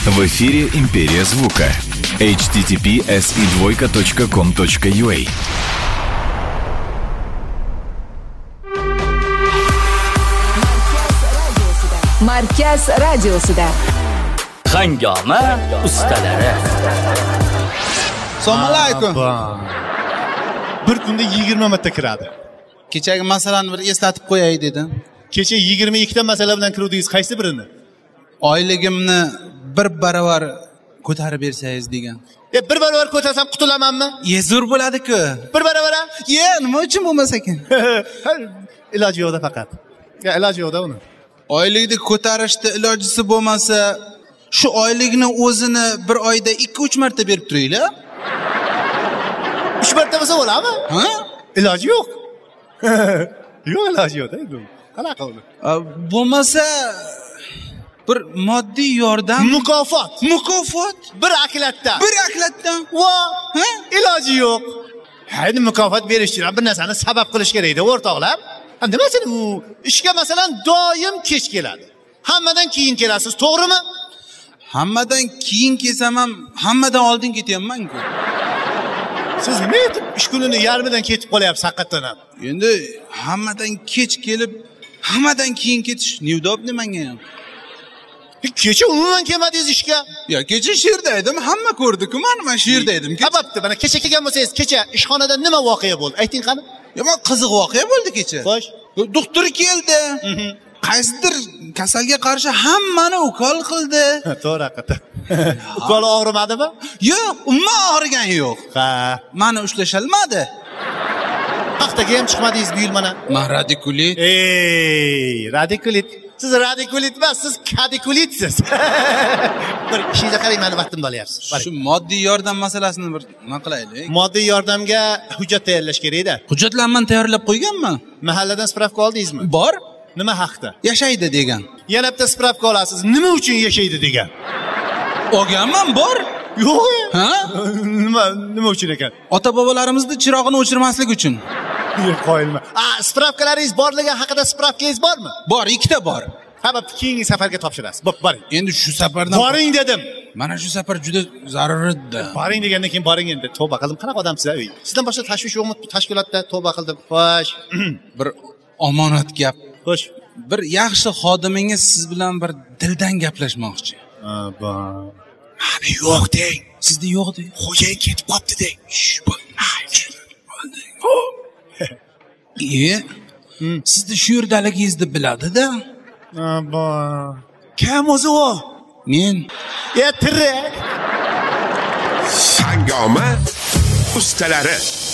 В эфире «Империя звука». https://com.ua. Markaz radiosida. Hangoma ustalari. Assalomu alaykum. Bir kunda 20 marta kiradi. Kechagi masalani bir eslatib qo'yay dedim. Kecha 22 ta masala bilan kiruvdingiz, qaysi birini? Oyligimni bir baravar ko'tarib bersangiz degan. Bir baravar ko'tarsam qutulamanmi? Zo'r bo'ladi-ku. Bir baravar? Nima uchun bo'lmas ekan? Iloji yo'qda faqat. Iloji yo'qda uni. Oylikni ko'tarishda ilojisi bo'lmasa, shu oylikni o'zini bir oyda 2-3 marta berib turinglar. 3 marta bo'lsa bo'ladimi? Ha? Iloji yo'q. Yo'q, iloji yo'qda. Qanaqa uni? Bo'lmasa bir moddiy yordam, Mukofot. bir aklatdan. Va, iloji yo'q. Haydi mukofot berish uchun bir narsani sabab qilish kerak-da, o'rtoqlar. Nima uchun u ishga masalan doim kech keladi? Hammadan keyin kelasiz, to'g'rimi? Hammadan keyin kelsam ham hammadan oldin ketyapman-ku. Siz nima etib ish kunini yarmidan ketib qolyapsiz haqiqatan ham? Endi hammadan kech kelib, hammadan keyin ketish neudobni menga ham. Kecha umuman kelmadingiz ishga. Ya kecha shu yerda edim, hamma ko'rdi-ku, men shu yerda edim. Bo'pti, mana kecha kelgan bo'lsangiz, kecha ishxonada nima voqea bo'ldi? Ayting qani? Yomon qiziq voqea bo'ldi kecha. Xo'sh. Doktor keldi. Qaysidir kasalga qarshi hammani ukol qildi. To'g'ri haqiqatan. Ukol og'rimadimi? Yo'q, umuman og'rigani yo'q. Ha. Meni ushlashalmadi. Haftaga ham chiqmadingiz bu yil mana. Men radikulit. Radikulit. Siz radikulit emas, siz kadikulitsiz. Bir ishingizga qarang, meni vaqtimni olyapsiz. Shu moddiy yordam masalasini bir nima qilaylik? Moddiy yordamga hujjat tayyorlash kerak-da. Hujjatlarni men tayyorlab qo'yganman. Mahalladan spravka oldingizmi? Bor. Nima haqda? Yashaydi degan. Yana bitta spravka olasiz. Nima uchun yashaydi degan? Olganman, bor. Yo'q. Ha? Nima uchun ekan? Ota-bobolarimizni chirog'ini o'chirmaslik uchun. Qo'yilma. Spravkalaringiz borligi haqida spravkangiz bormi? Bor, 2 ta bor. Ha, keyingi safarga topshirasiz. Boring. Endi shu safardan boring dedim. Mana shu safar juda zaruratda. Boring degandan keyin boring endi. Tavba qildim. Qanaqa odamsiz, ey? Sizdan boshqa tashvish yo'qmi tashkilotda? Tavba qildim. Xo'sh. Bir omonat gap. Xo'sh. Bir yaxshi xodimingiz siz bilan bir dildan gaplashmoqchi. Mani yo'q deng. Sizda yo'q deng. Xo'jayin ketib qopti deng. Sizda shu yerdaligingizni biladi-da. Kim o'zi u? Men. Tirik. Hangoma ustalari.